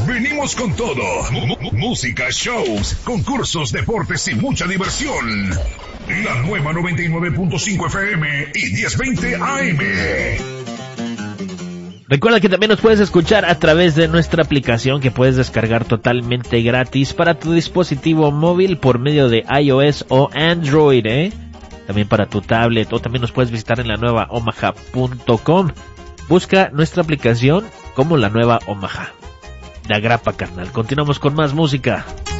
Venimos con todo. Música, shows, concursos, deportes y mucha diversión. La nueva 99.5 FM y 1020 AM. Recuerda que también nos puedes escuchar a través de nuestra aplicación que puedes descargar totalmente gratis para tu dispositivo móvil por medio de iOS o Android, También para tu tablet, o también nos puedes visitar en la nueva Omaha.com. Busca nuestra aplicación como la nueva Omaha. La grapa, carnal. Continuamos con más música.